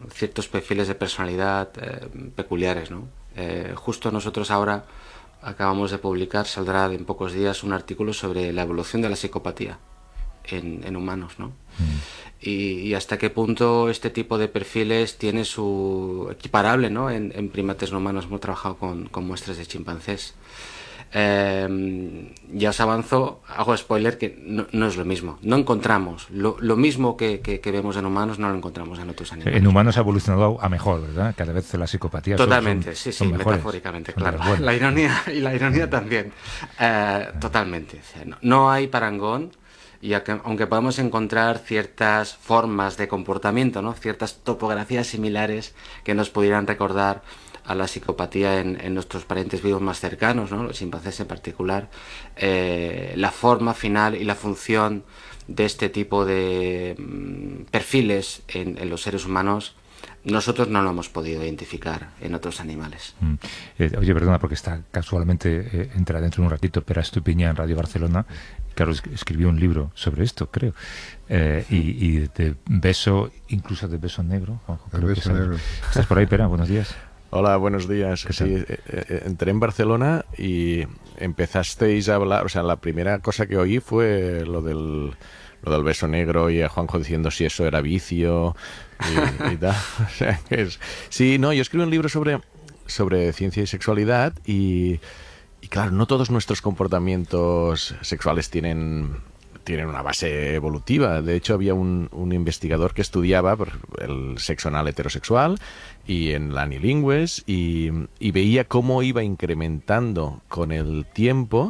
ciertos perfiles de personalidad peculiares, ¿no? Justo nosotros ahora acabamos de publicar, saldrá en pocos días, un artículo sobre la evolución de la psicopatía en humanos, ¿no? Y hasta qué punto este tipo de perfiles tiene su equiparable, ¿no? En primates no humanos. Hemos trabajado con muestras de chimpancés. Ya os avanzo, hago spoiler, que no es lo mismo. No encontramos lo mismo que vemos en humanos, no lo encontramos en otros animales. En humanos ha evolucionado a mejor, ¿verdad? Cada vez la psicopatía totalmente, son mejores, metafóricamente, claro. La ironía también. Totalmente. O sea, no hay parangón. Y aunque podemos encontrar ciertas formas de comportamiento, ¿no? Ciertas topografías similares que nos pudieran recordar a la psicopatía en nuestros parientes vivos más cercanos, ¿no? Los chimpancés en particular, la forma final y la función de este tipo de perfiles en los seres humanos, nosotros no lo hemos podido identificar en otros animales. Oye, perdona, porque está casualmente, entra dentro de un ratito Pere Estupiñán en Radio Barcelona. Claro, escribió un libro sobre esto, creo. Y de beso, incluso de beso negro. Beso negro. ¿Estás por ahí, Pere? Buenos días. Hola, buenos días. Sí, entré en Barcelona y empezasteis a hablar, o sea, la primera cosa que oí fue lo del beso negro y a Juanjo diciendo si eso era vicio y tal. O sea, sí, no, yo escribo un libro sobre ciencia y sexualidad y claro, no todos nuestros comportamientos sexuales tienen una base evolutiva. De hecho, había un investigador que estudiaba el sexo anal heterosexual y en la anilingües y veía cómo iba incrementando con el tiempo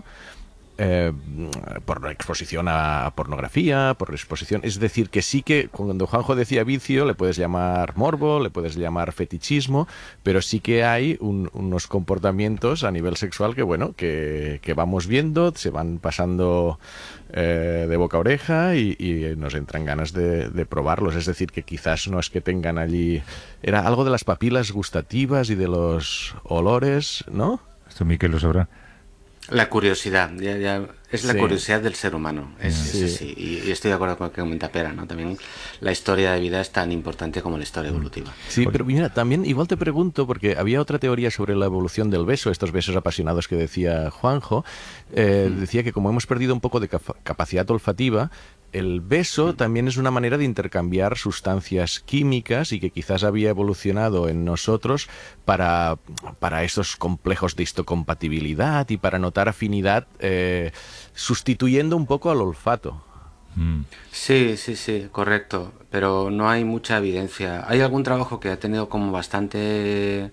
por exposición a pornografía, por exposición... Es decir, que sí que cuando Juanjo decía vicio, le puedes llamar morbo, le puedes llamar fetichismo, pero sí que hay unos comportamientos a nivel sexual que, bueno, que vamos viendo, se van pasando de boca a oreja y nos entran ganas de probarlos. Es decir, que quizás no es que tengan allí... Era algo de las papilas gustativas y de los olores, ¿no? Esto Miquel lo sabrá. La curiosidad, es la curiosidad del ser humano, es así. Y estoy de acuerdo con lo que comenta Pere, ¿no? También la historia de vida es tan importante como la historia evolutiva. Sí, pero mira, también igual te pregunto, porque había otra teoría sobre la evolución del beso, estos besos apasionados que decía Juanjo, decía que como hemos perdido un poco de capacidad olfativa, el beso también es una manera de intercambiar sustancias químicas y que quizás había evolucionado en nosotros para esos complejos de histocompatibilidad y para notar afinidad, sustituyendo un poco al olfato. Sí, correcto, pero no hay mucha evidencia. Hay algún trabajo que ha tenido como bastante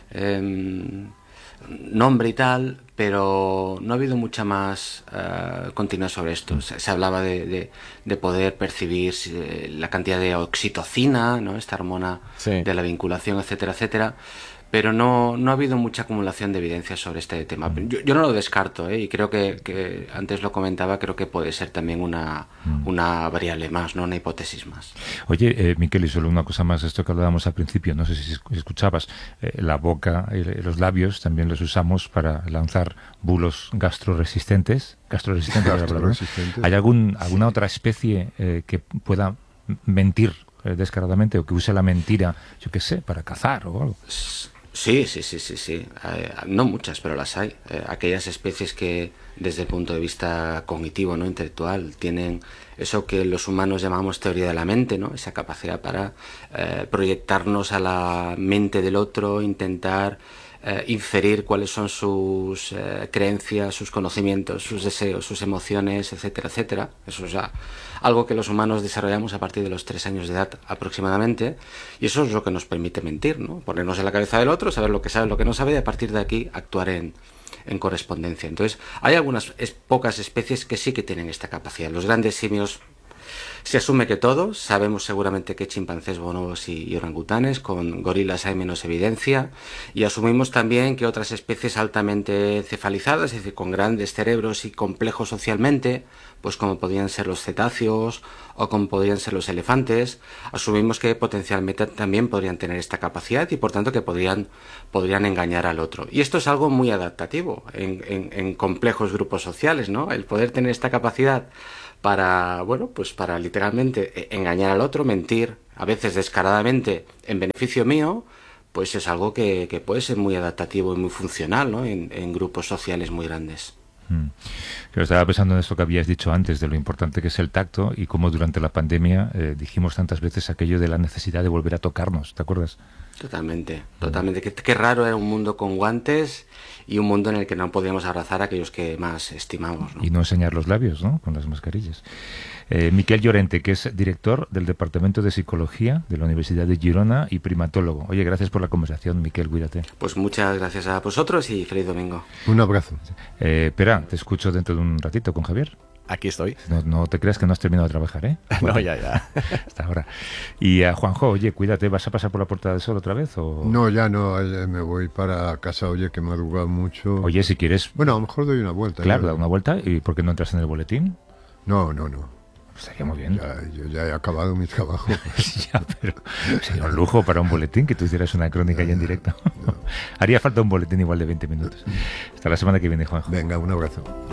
nombre y tal, pero no ha habido mucha más continuidad sobre esto. Se hablaba de poder percibir la cantidad de oxitocina, ¿no? Esta hormona de la vinculación, etcétera, etcétera. Pero no ha habido mucha acumulación de evidencia sobre este tema. Yo no lo descarto, y creo que antes lo comentaba, creo que puede ser también una variable más, ¿no? Una hipótesis más. Oye, Miquel, y solo una cosa más, esto que hablábamos al principio, no sé si escuchabas, la boca y los labios también los usamos para lanzar bulos gastroresistentes. ¿Hay alguna otra especie que pueda mentir descaradamente o que use la mentira, yo qué sé, para cazar o algo? Sí. No muchas, pero las hay. Aquellas especies que desde el punto de vista cognitivo, ¿no? Intelectual, tienen eso que los humanos llamamos teoría de la mente, ¿no? Esa capacidad para proyectarnos a la mente del otro, intentar inferir cuáles son sus creencias, sus conocimientos, sus deseos, sus emociones, etcétera, etcétera. Eso es algo que los humanos desarrollamos a partir de los 3 años de edad aproximadamente, y eso es lo que nos permite mentir, ¿no? Ponernos en la cabeza del otro, saber lo que sabe, lo que no sabe, y a partir de aquí actuar en correspondencia. Entonces, hay algunas pocas especies que sí que tienen esta capacidad. Los grandes simios se asume que todos, sabemos seguramente que chimpancés, bonobos y orangutanes, con gorilas hay menos evidencia, y asumimos también que otras especies altamente cefalizadas, es decir, con grandes cerebros y complejos socialmente, pues como podrían ser los cetáceos o como podrían ser los elefantes, asumimos que potencialmente también podrían tener esta capacidad y por tanto que podrían engañar al otro. Y esto es algo muy adaptativo en complejos grupos sociales, ¿no? El poder tener esta capacidad para literalmente engañar al otro, mentir a veces descaradamente en beneficio mío, pues es algo que puede ser muy adaptativo y muy funcional, ¿no? En grupos sociales muy grandes. Yo estaba pensando en esto que habías dicho antes, de lo importante que es el tacto y cómo durante la pandemia dijimos tantas veces aquello de la necesidad de volver a tocarnos, ¿te acuerdas? Totalmente, totalmente. Qué raro era un mundo con guantes y un mundo en el que no podíamos abrazar a aquellos que más estimamos, ¿no? Y no enseñar los labios, ¿no? Con las mascarillas. Miquel Llorente, que es director del Departamento de Psicología de la Universidad de Girona y primatólogo. Oye, gracias por la conversación, Miquel, cuídate. Pues muchas gracias a vosotros y feliz domingo. Un abrazo. Espera, te escucho dentro de un ratito con Javier. Aquí estoy. No te creas que no has terminado de trabajar, ¿eh? Bueno, no, ya. Hasta ahora. Y a Juanjo, oye, cuídate, ¿vas a pasar por la Puerta del Sol otra vez? O... No, ya no, me voy para casa, oye, que he madrugado mucho. Oye, si quieres... Bueno, a lo mejor doy una vuelta. Claro, da una vuelta. ¿Y por qué no entras en el boletín? No. Estaría muy bien. Yo ya he acabado mi trabajo. Ya, pero sería un lujo para un boletín que tú hicieras una crónica ya en directo. No. Haría falta un boletín igual de 20 minutos. Hasta la semana que viene, Juanjo. Venga, un abrazo.